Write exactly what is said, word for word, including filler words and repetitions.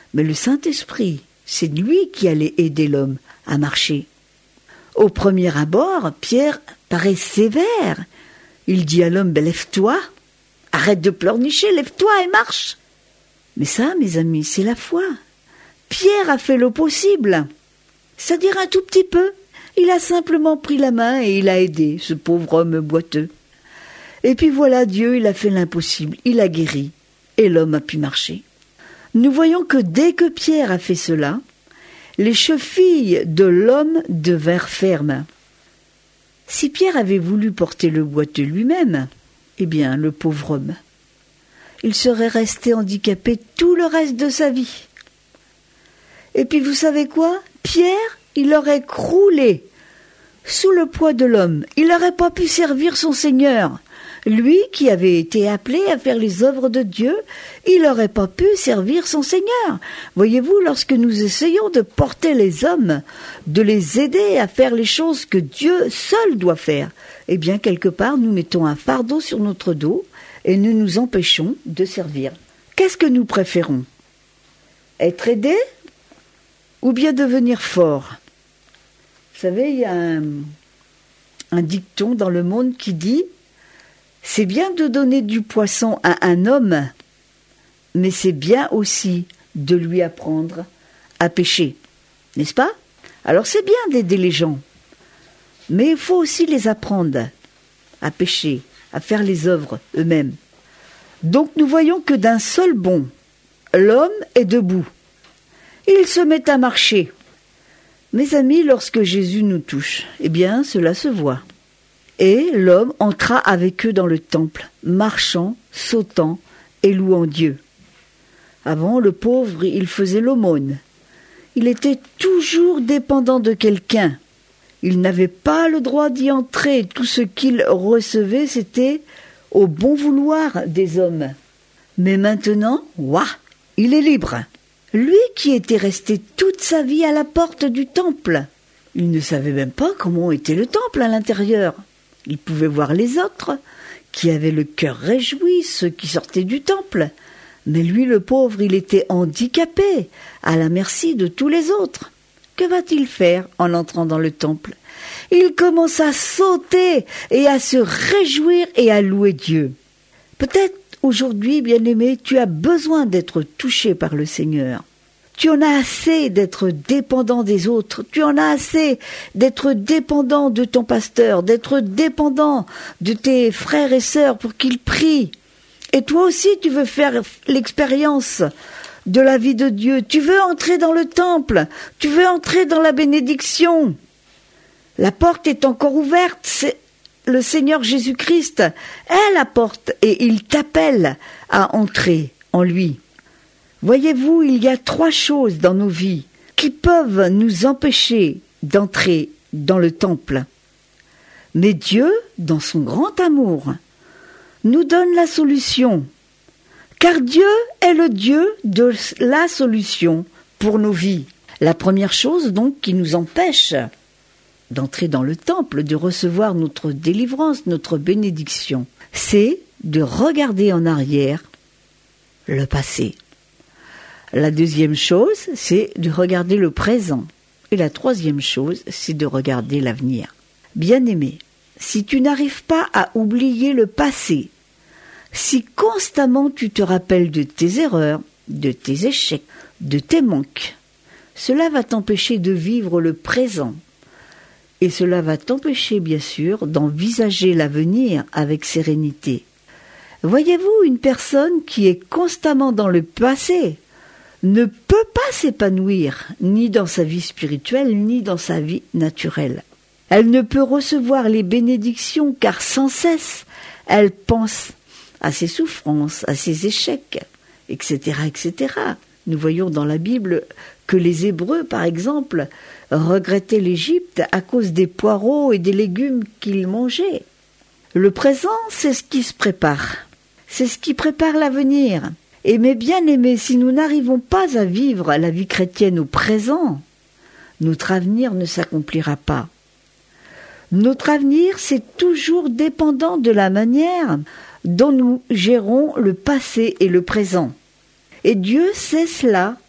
mais le Saint-Esprit, c'est lui qui allait aider l'homme à marcher. Au premier abord, Pierre paraît sévère. Il dit à l'homme, ben, lève-toi, arrête de pleurnicher, lève-toi et marche. Mais ça, mes amis, c'est la foi. Pierre a fait le possible, c'est-à-dire un tout petit peu. Il a simplement pris la main et il a aidé ce pauvre homme boiteux. Et puis voilà, Dieu, il a fait l'impossible, il a guéri, et l'homme a pu marcher. Nous voyons que dès que Pierre a fait cela, les chevilles de l'homme devinrent fermes. Si Pierre avait voulu porter le boiteux lui-même, eh bien, le pauvre homme, il serait resté handicapé tout le reste de sa vie. Et puis vous savez quoi? Pierre, il aurait croulé sous le poids de l'homme. Il n'aurait pas pu servir son Seigneur. Lui qui avait été appelé à faire les œuvres de Dieu, il n'aurait pas pu servir son Seigneur. Voyez-vous, lorsque nous essayons de porter les hommes, de les aider à faire les choses que Dieu seul doit faire, eh bien, quelque part, nous mettons un fardeau sur notre dos et nous nous empêchons de servir. Qu'est-ce que nous préférons? Être aidé ou bien devenir fort? Vous savez, il y a un, un dicton dans le monde qui dit « C'est bien de donner du poisson à un homme, mais c'est bien aussi de lui apprendre à pêcher. » N'est-ce pas? Alors c'est bien d'aider les gens, mais il faut aussi les apprendre à pêcher, à faire les œuvres eux-mêmes. Donc nous voyons que d'un seul bond, l'homme est debout. Il se met à marcher. Mes amis, lorsque Jésus nous touche, eh bien, cela se voit. Et l'homme entra avec eux dans le temple, marchant, sautant et louant Dieu. Avant, le pauvre, il faisait l'aumône. Il était toujours dépendant de quelqu'un. Il n'avait pas le droit d'y entrer. Tout ce qu'il recevait, c'était au bon vouloir des hommes. Mais maintenant, ouah, il est libre. Lui qui était resté toute sa vie à la porte du temple. Il ne savait même pas comment était le temple à l'intérieur. Il pouvait voir les autres, qui avaient le cœur réjoui, ceux qui sortaient du temple. Mais lui, le pauvre, il était handicapé, à la merci de tous les autres. Que va-t-il faire en entrant dans le temple? Il commence à sauter et à se réjouir et à louer Dieu. Peut-être aujourd'hui, bien-aimé, tu as besoin d'être touché par le Seigneur. Tu en as assez d'être dépendant des autres. Tu en as assez d'être dépendant de ton pasteur, d'être dépendant de tes frères et sœurs pour qu'ils prient. Et toi aussi, tu veux faire l'expérience de la vie de Dieu. Tu veux entrer dans le temple. Tu veux entrer dans la bénédiction. La porte est encore ouverte. C'est le Seigneur Jésus-Christ est la porte et il t'appelle à entrer en lui. Voyez-vous, il y a trois choses dans nos vies qui peuvent nous empêcher d'entrer dans le temple. Mais Dieu, dans son grand amour, nous donne la solution. Car Dieu est le Dieu de la solution pour nos vies. La première chose donc qui nous empêche d'entrer dans le temple, de recevoir notre délivrance, notre bénédiction, c'est de regarder en arrière le passé. La deuxième chose, c'est de regarder le présent. Et la troisième chose, c'est de regarder l'avenir. Bien-aimé, si tu n'arrives pas à oublier le passé, si constamment tu te rappelles de tes erreurs, de tes échecs, de tes manques, cela va t'empêcher de vivre le présent. Et cela va t'empêcher, bien sûr, d'envisager l'avenir avec sérénité. Voyez-vous, une personne qui est constamment dans le passé ne peut pas s'épanouir, ni dans sa vie spirituelle, ni dans sa vie naturelle. Elle ne peut recevoir les bénédictions, car sans cesse, elle pense à ses souffrances, à ses échecs, et cetera, et cetera. Nous voyons dans la Bible que les Hébreux, par exemple, regrettaient l'Égypte à cause des poireaux et des légumes qu'ils mangeaient. Le présent, c'est ce qui se prépare. C'est ce qui prépare l'avenir. Et mes bien-aimés, si nous n'arrivons pas à vivre la vie chrétienne au présent, notre avenir ne s'accomplira pas. Notre avenir, c'est toujours dépendant de la manière dont nous gérons le passé et le présent. Et Dieu sait cela